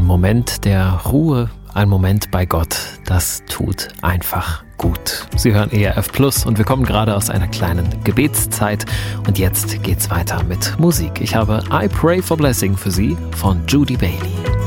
Moment der Ruhe, ein Moment bei Gott, das tut einfach gut. Sie hören ERF Plus und wir kommen gerade aus einer kleinen Gebetszeit und jetzt geht's weiter mit Musik. Ich habe I Pray for Blessing für Sie von Judy Bailey.